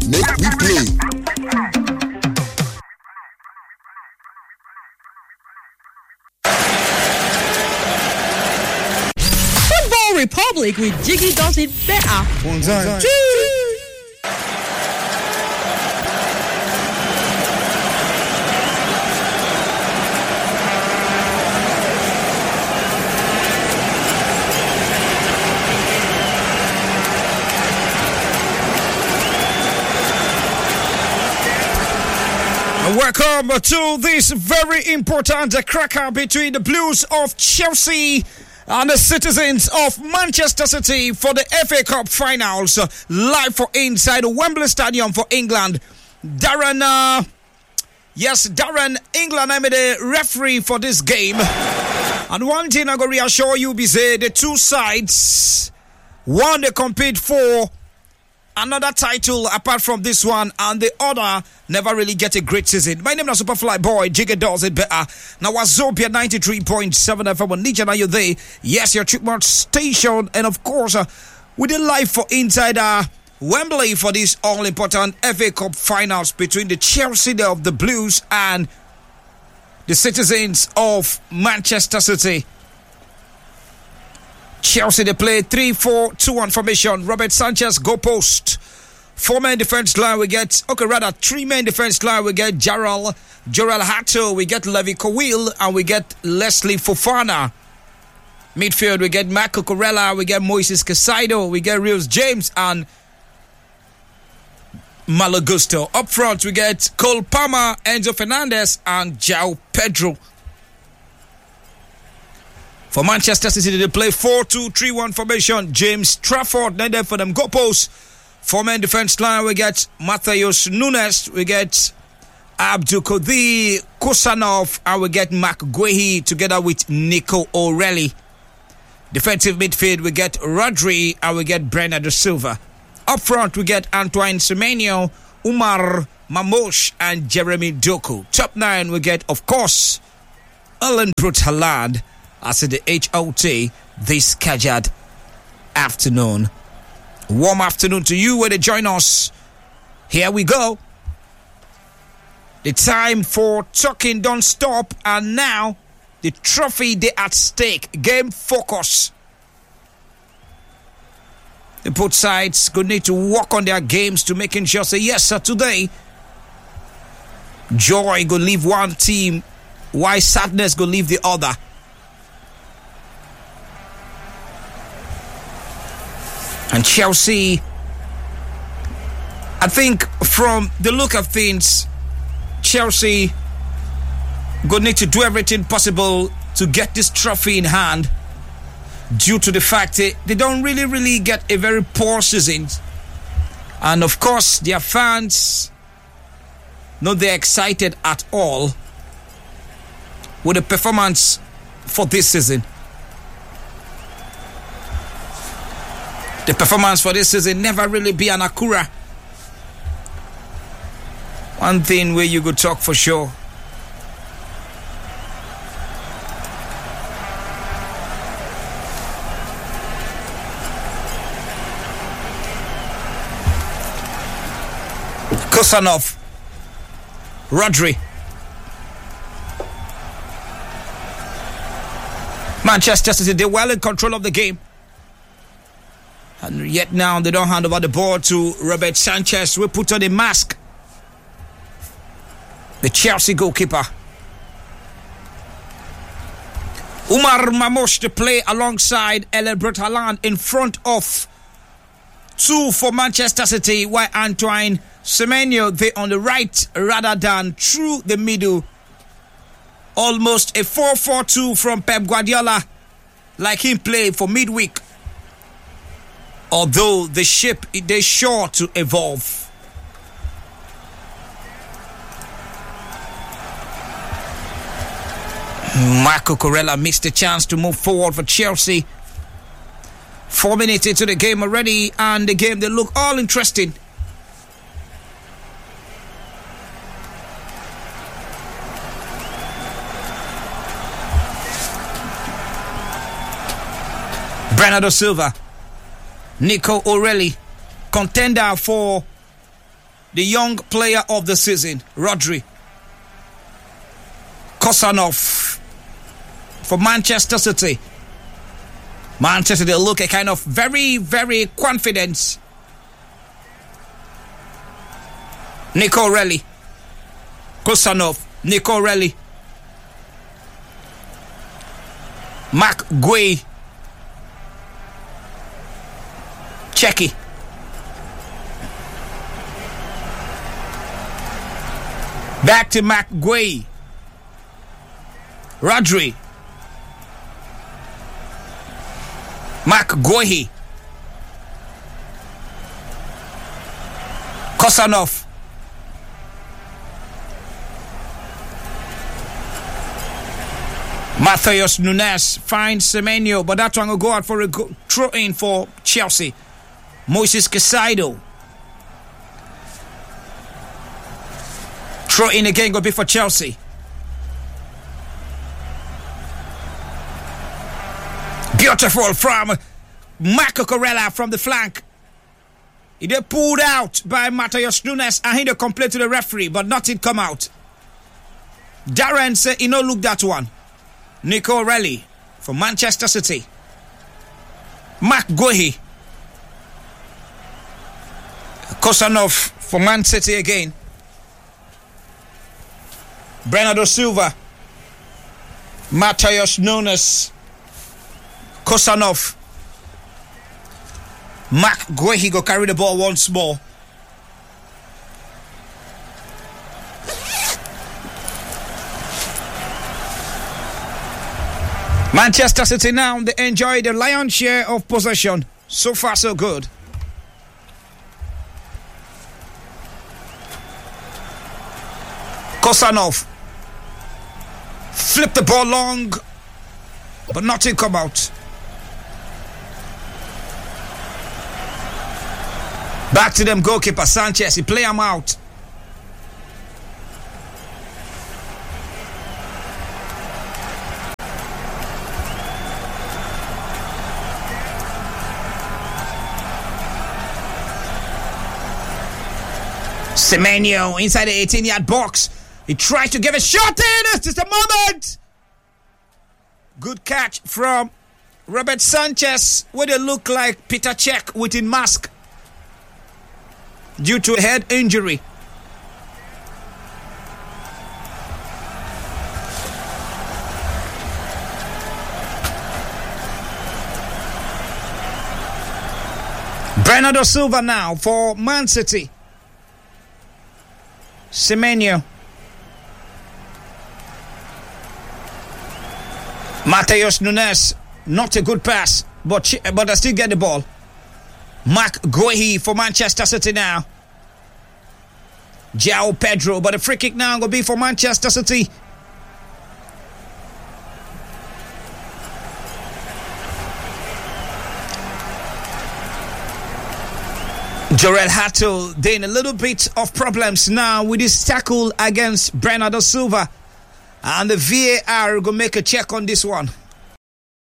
Make we play. Football Republic with Jiggy does it better. One time. Welcome to this very important cracker between the Blues of Chelsea and the Citizens of Manchester City for the FA Cup finals, live for inside Wembley Stadium for England. Darren, England, I'm the referee for this game. And one thing I'm going to reassure you is the two sides, one they compete for another title apart from this one, and the other never really get a great season. My name is Superfly Boy. Jigga does it better. Now, Wazobia 93.7 FM on Niger. Now you're there. Yes, your Chipmunk station, and of course, with the live for inside Wembley for this all-important FA Cup finals between the Chelsea of the Blues and the Citizens of Manchester City. Chelsea, they play 3-4-2-1 formation. Robert Sanchez, go post. 4-man defense line, we get, 3-man defense line, we get Jarrell Hato, we get Levi Kowil, and we get Leslie Fofana. Midfield, we get Marco Corella, we get Moises Caicedo, we get Reus James, and Malo Gusto. Up front, we get Cole Palmer, Enzo Fernandez, and João Pedro. For Manchester City, they play 4-2-3-1 formation. James Trafford, then for them goalposts. 4-man defense line, we get Matheus Nunes, we get Abdul Qadir Kusanov, and we get Mark Guehi together with Nico O'Reilly. Defensive midfield, we get Rodri, and we get Bernardo Silva. Up front, we get Antoine Semenyo, Umar Mamosh, and Jeremy Doku. Top 9, we get, of course, Erling Braut Haaland. As in the HOT this scheduled afternoon. Warm afternoon to you when they join us. Here we go. The time for talking don't stop, and now the trophy they at stake. Game focus. The both sides going to need to work on their games to making sure say yes sir today. Joy go leave one team, while sadness go leave the other. And Chelsea, I think from the look of things, Chelsea going to need to do everything possible to get this trophy in hand, due to the fact that they don't really get a very poor season. And of course, their fans, not they're excited at all with the performance for this season. The performance for this season never really be an Akura. One thing where you could talk for sure. Kusanov, Rodri. Manchester City, they're well in control of the game. And yet now they don't hand over the ball to Robert Sanchez. We put on a mask. The Chelsea goalkeeper. Umar Mamosh to play alongside Erling Braut Haaland in front of two for Manchester City, while Antoine Semenyo they on the right rather than through the middle. Almost a 4-4-2 from Pep Guardiola, like him play for midweek. Although the ship is sure to evolve. Marco Corella missed a chance to move forward for Chelsea. 4 minutes into the game already, and the game they look all interesting. Bernardo Silva, Nico O'Reilly, contender for the young player of the season, Rodri. Kosanov for Manchester City. Manchester, they look a kind of very, very confident. Nico Relli. Kosanov. Nico Relli. Mark Guay. Checky. Back to Mark Guay. Rodri. Mark Guehi. Kosanov. Matheus Nunes finds Semenyo, but that one will go out for a throw-in for Chelsea. Moises Caicedo. Throw-in again will be for Chelsea. Beautiful from Marco Corella from the flank. He did pulled out by Matheus Nunes and he did complain to the referee, but nothing come out. Darren said he no look that one. Nico Relli from Manchester City. Mark Guehi. Kosanov for Man City again. Bernardo Silva. Matheus Nunes. Kosanov. Mark Guehi go carry the ball once more. Manchester City now, they enjoy the lion's share of possession. So far, so good. Kosanov. Flip the ball long, but nothing come out. Back to them goalkeeper Sanchez. He play him out. Semenyo inside the 18-yard box. He tries to give a shot in. It's just a moment. Good catch from Robert Sanchez. What they look like Peter Cech within mask due to a head injury. Bernardo Silva now for Man City. Semenyo. Matheus Nunes, not a good pass, but I still get the ball. Mark Guehi for Manchester City now. João Pedro, but the free kick now will be for Manchester City. Jorel Hatto doing a little bit of problems now with his tackle against Bernardo Silva. And the VAR will make a check on this one.